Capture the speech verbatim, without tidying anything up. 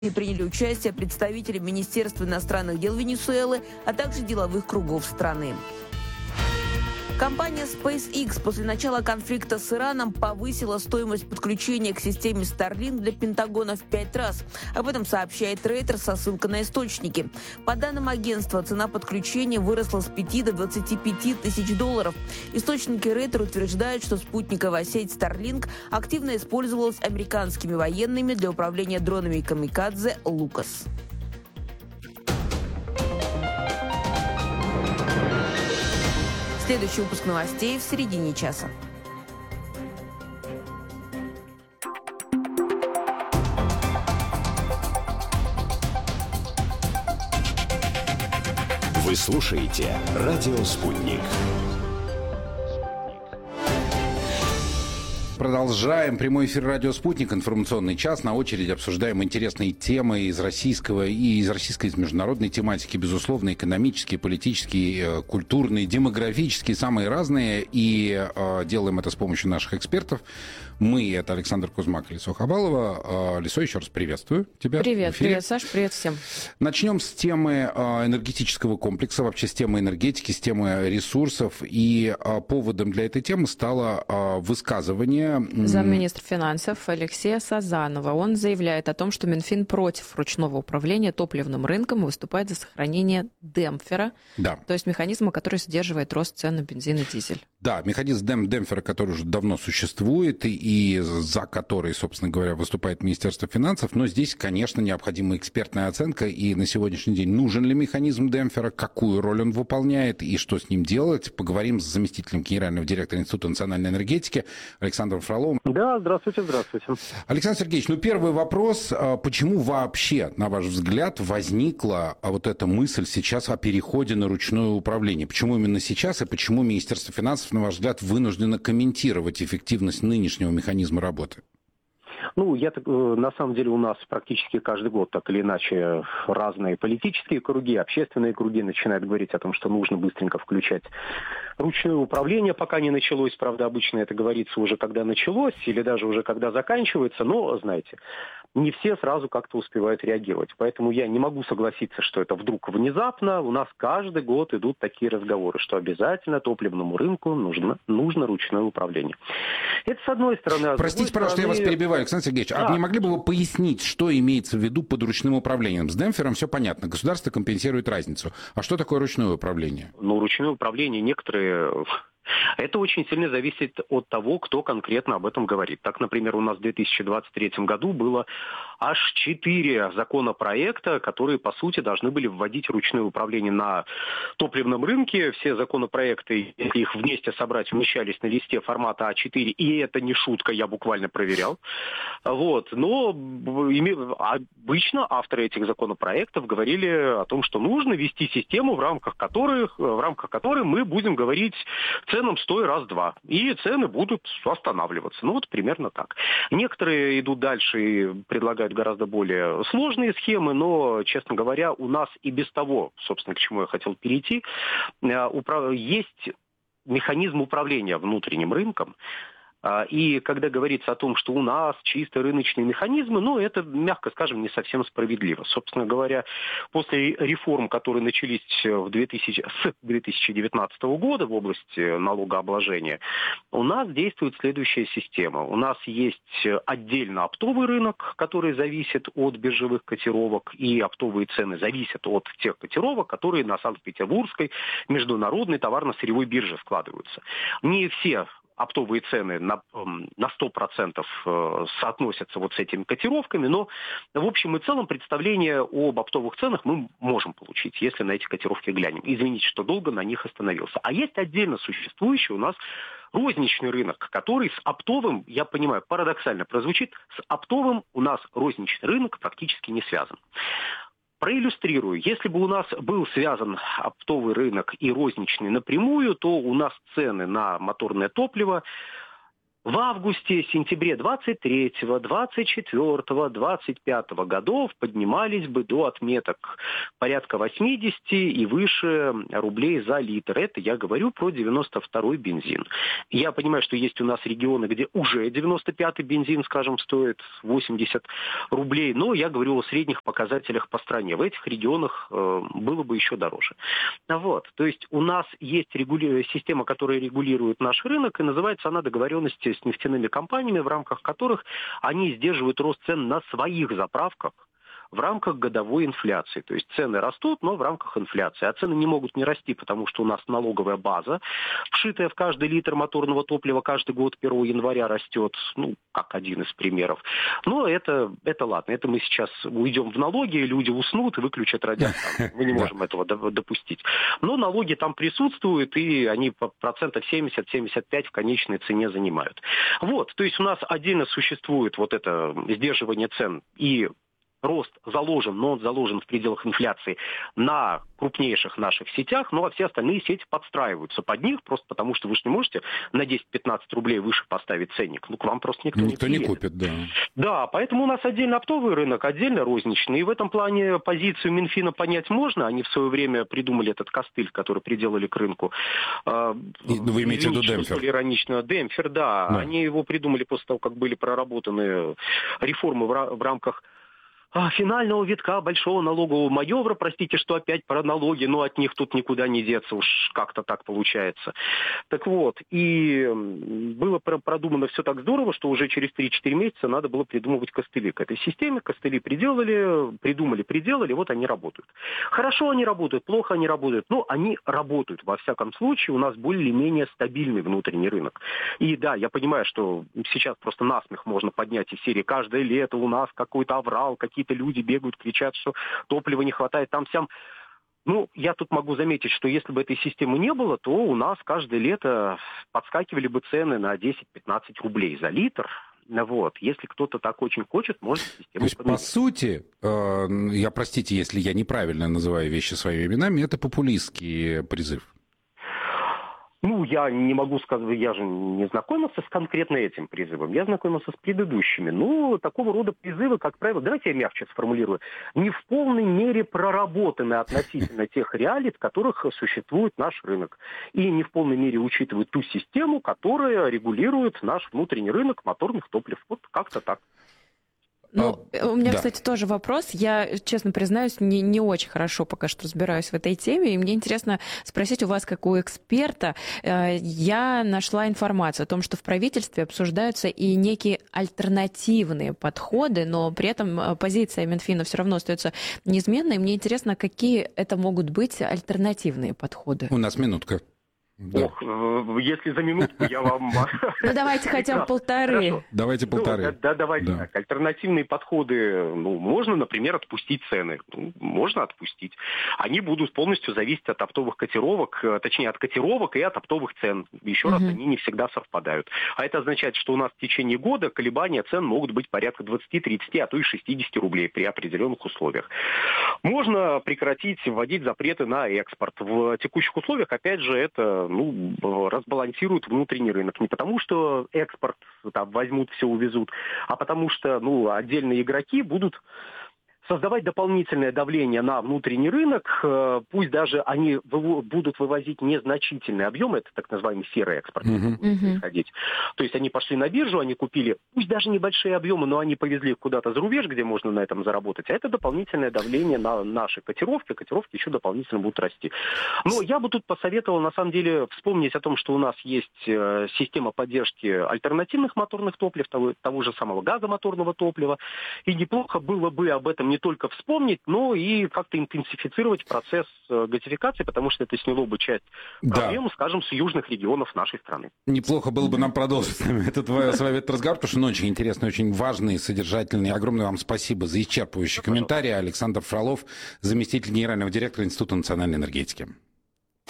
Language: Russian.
Приняли участие представители Министерства иностранных дел Венесуэлы, а также деловых кругов страны. Компания SpaceX после начала конфликта с Ираном повысила стоимость подключения к системе Starlink для Пентагона в пять раз. Об этом сообщает Reuters со ссылкой на источники. По данным агентства, цена подключения выросла с пяти до двадцати пяти тысяч долларов. Источники Reuters утверждают, что спутниковая сеть Starlink активно использовалась американскими военными для управления дронами камикадзе «Лукас». Следующий выпуск новостей в середине часа. Вы слушаете «Радио Спутник». Продолжаем прямой эфир «Радио Спутник», информационный час. На очереди обсуждаем интересные темы из российского и из российской, из международной тематики, безусловно, экономические, политические, культурные, демографические, самые разные. И э, делаем это с помощью наших экспертов. Мы — это Александр Кузьмак и Лисо Хабалова. Лисо, еще раз приветствую тебя. Привет, привет, Саш, привет всем. Начнем с темы энергетического комплекса, вообще с темы энергетики, с темы ресурсов. И поводом для этой темы стало высказывание замминистра финансов Алексея Сазанова. Он заявляет о том, что Минфин против ручного управления топливным рынком и выступает за сохранение демпфера, да. То есть механизма, который сдерживает рост цен на бензин и дизель. Да, механизм демпфера, который уже давно существует и за который, собственно говоря, выступает Министерство финансов. Но здесь, конечно, необходима экспертная оценка. И на сегодняшний день нужен ли механизм демпфера, какую роль он выполняет и что с ним делать. Поговорим с заместителем генерального директора Института национальной энергетики Александром Фроловым. Да, здравствуйте, здравствуйте. Александр Сергеевич, ну первый вопрос. Почему вообще, на ваш взгляд, возникла вот эта мысль сейчас о переходе на ручное управление? Почему именно сейчас и почему Министерство финансов, на ваш взгляд, вынуждено комментировать эффективность нынешнего механизма работы? Ну, я так, на самом деле у нас практически каждый год так или иначе разные политические круги, общественные круги начинают говорить о том, что нужно быстренько включать ручное управление, пока не началось. Правда, обычно это говорится уже когда началось или даже уже когда заканчивается, но, знаете, не все сразу как-то успевают реагировать. Поэтому я не могу согласиться, что это вдруг внезапно. У нас каждый год идут такие разговоры, что обязательно топливному рынку нужно, нужно ручное управление. Это с одной стороны. А Простите, пожалуйста, стороны... я вас перебиваю, Александр Сергеевич. Да. А не могли бы вы пояснить, что имеется в виду под ручным управлением? С демпфером все понятно. Государство компенсирует разницу. А что такое ручное управление? Ну, ручное управление некоторые... Это очень сильно зависит от того, кто конкретно об этом говорит. Так, например, у нас в две тысячи двадцать третьем году было аж четыре законопроекта, которые, по сути, должны были вводить ручное управление на топливном рынке. Все законопроекты, если их вместе собрать, вмещались на листе формата а четыре, и это не шутка, я буквально проверял. Вот. Но обычно авторы этих законопроектов говорили о том, что нужно ввести систему, в рамках которых, в рамках которой мы будем говорить ценам стой раз-два, и цены будут останавливаться. Ну вот примерно так. Некоторые идут дальше и предлагают гораздо более сложные схемы, но, честно говоря, у нас и без того, собственно, к чему я хотел перейти, есть механизм управления внутренним рынком. И когда говорится о том, что у нас чисто рыночные механизмы, ну, это, мягко скажем, не совсем справедливо. Собственно говоря, после реформ, которые начались в две тысячи, с две тысячи девятнадцатого года в области налогообложения, у нас действует следующая система. У нас есть отдельно оптовый рынок, который зависит от биржевых котировок, и оптовые цены зависят от тех котировок, которые на Санкт-Петербургской международной товарно-сырьевой бирже складываются. Не все оптовые цены на, на сто процентов соотносятся вот с этими котировками, но в общем и целом представление об оптовых ценах мы можем получить, если на эти котировки глянем. Извините, что долго на них остановился. А есть отдельно существующий у нас розничный рынок, который с оптовым, я понимаю, парадоксально прозвучит, с оптовым у нас розничный рынок практически не связан. Проиллюстрирую. Если бы у нас был связан оптовый рынок и розничный напрямую, то у нас цены на моторное топливо в августе, сентябре двадцать третьего, двадцать четвёртого, двадцать пятого годов поднимались бы до отметок порядка восьмидесяти и выше рублей за литр. Это я говорю про девяносто второй бензин. Я понимаю, что есть у нас регионы, где уже девяносто пятый бензин, скажем, стоит восемьдесят рублей, но я говорю о средних показателях по стране. В этих регионах э, было бы еще дороже. Вот. То есть у нас есть регули... система, которая регулирует наш рынок, и называется она договоренности с нефтяными компаниями, в рамках которых они сдерживают рост цен на своих заправках в рамках годовой инфляции. То есть цены растут, но в рамках инфляции. А цены не могут не расти, потому что у нас налоговая база, вшитая в каждый литр моторного топлива, каждый год первого января растет, ну, как один из примеров. Но это, это ладно, это мы сейчас уйдем в налоги, люди уснут и выключат радиостанцию. Мы не можем этого допустить. Но налоги там присутствуют, и они процентов семьдесят - семьдесят пять в конечной цене занимают. Вот, то есть у нас отдельно существует вот это сдерживание цен и рост заложен, но он заложен в пределах инфляции на крупнейших наших сетях, ну а все остальные сети подстраиваются под них, просто потому что вы же не можете на десять-пятнадцать рублей выше поставить ценник. Ну, к вам просто никто, никто не не купит, да. Да, поэтому у нас отдельно оптовый рынок, отдельно розничный. И в этом плане позицию Минфина понять можно. Они в свое время придумали этот костыль, который приделали к рынку. И, ну, вы имеете в виду демпфер? Иронично. Демпфер, да. да. Они его придумали после того, как были проработаны реформы в рамках финального витка большого налогового маневра, простите, что опять про налоги, но от них тут никуда не деться, уж как-то так получается. Так вот, и было продумано все так здорово, что уже через три-четыре месяца надо было придумывать костыли к этой системе. Костыли приделали, придумали, приделали, вот они работают. Хорошо они работают, плохо они работают, но они работают. Во всяком случае, у нас более-менее стабильный внутренний рынок. И да, я понимаю, что сейчас просто насмех можно поднять из серии «Каждое лето у нас какой-то аврал, какие Какие-то люди бегают, кричат, что топлива не хватает там-сям». Ну, я тут могу заметить, что если бы этой системы не было, то у нас каждое лето подскакивали бы цены на десять-пятнадцать рублей за литр. Вот. Если кто-то так очень хочет, может систему поменять. По сути, э, я, простите, если я неправильно называю вещи своими именами, это популистский призыв. Ну, я не могу сказать, я же не знакомился с конкретно этим призывом, я знакомился с предыдущими. Ну, такого рода призывы, как правило, давайте я мягче сформулирую, не в полной мере проработаны относительно тех реалий, в которых существует наш рынок. И не в полной мере учитывают ту систему, которая регулирует наш внутренний рынок моторных топлив. Вот как-то так. Ну, у меня, да. кстати, тоже вопрос. Я, честно признаюсь, не, не очень хорошо пока что разбираюсь в этой теме, и мне интересно спросить у вас, как у эксперта. Я нашла информацию о том, что в правительстве обсуждаются и некие альтернативные подходы, но при этом позиция Минфина все равно остается неизменной. Мне интересно, какие это могут быть альтернативные подходы. У нас минутка. Да. Ох, если за минутку я вам... Ну, давайте хотя бы полторы. Давайте полторы. Да, давайте так. Альтернативные подходы, ну, можно, например, отпустить цены. Можно отпустить. Они будут полностью зависеть от оптовых котировок, точнее, от котировок и от оптовых цен. Еще раз, они не всегда совпадают. А это означает, что у нас в течение года колебания цен могут быть порядка двадцать-тридцать, а то и шестьдесят рублей при определенных условиях. Можно прекратить вводить запреты на экспорт. В текущих условиях, опять же, это ну, разбалансируют внутренний рынок. Не потому, что экспорт там возьмут, все увезут, а потому что ну, отдельные игроки будут создавать дополнительное давление на внутренний рынок, пусть даже они будут вывозить незначительные объемы, это так называемый серый экспорт, uh-huh. будет происходить. То есть они пошли на биржу, они купили, пусть даже небольшие объемы, но они повезли их куда-то за рубеж, где можно на этом заработать, а это дополнительное давление на наши котировки, котировки еще дополнительно будут расти. Но я бы тут посоветовал, на самом деле, вспомнить о том, что у нас есть система поддержки альтернативных моторных топлив, того, того же самого газомоторного топлива, и неплохо было бы об этом не только вспомнить, но и как-то интенсифицировать процесс газификации, потому что это сняло бы часть проблем, да. скажем, с южных регионов нашей страны. Неплохо было бы нам продолжить этот, с вами этот разговор, потому что он очень интересный, очень важный, содержательный. Огромное вам спасибо за исчерпывающий комментарий. Александр Фролов, заместитель генерального директора Института национальной энергетики.